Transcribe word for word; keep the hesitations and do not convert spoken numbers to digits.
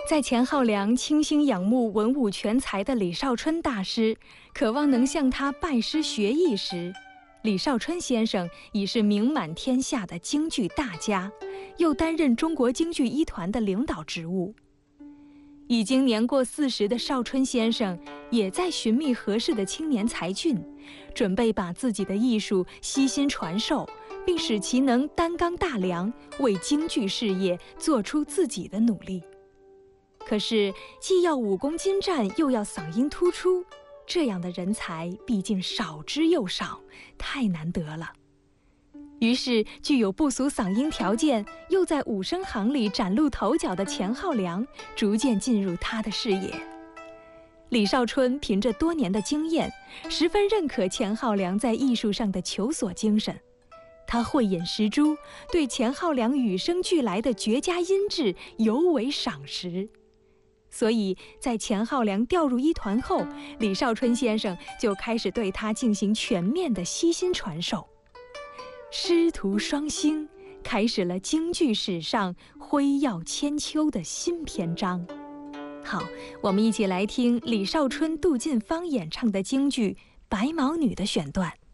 在钱浩良倾心仰慕文武全才的李少春大师，渴望能向他拜师学艺时，李少春先生已是名满天下的京剧大家，又担任中国京剧一团的领导职务。已经年过四十的少春先生也在寻觅合适的青年才俊，准备把自己的艺术悉心传授，并使其能担纲大梁，为京剧事业做出自己的努力。可是既要武功精湛，又要嗓音突出，这样的人才毕竟少之又少，太难得了。于是具有不俗嗓音条件，又在武生行里崭露头角的钱浩良逐渐进入他的视野。李少春凭着多年的经验，十分认可钱浩良在艺术上的求索精神。他慧眼识珠，对钱浩良与生俱来的绝佳音质尤为赏识。所以在钱浩良调入一团后，李少春先生就开始对他进行全面的悉心传授。师徒双星开始了京剧史上辉耀千秋的新篇章。好，我们一起来听李少春、杜近芳演唱的京剧《白毛女》的选段。